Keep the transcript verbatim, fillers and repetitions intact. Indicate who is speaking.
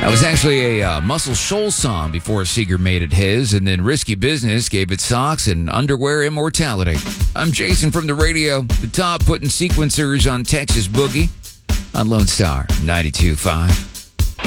Speaker 1: That was actually a uh, Muscle Shoals song before Seeger made it his, and then Risky Business gave it socks and underwear immortality. I'm Jason from the radio, the top putting sequencers on Texas Boogie on Lone Star ninety-two point five.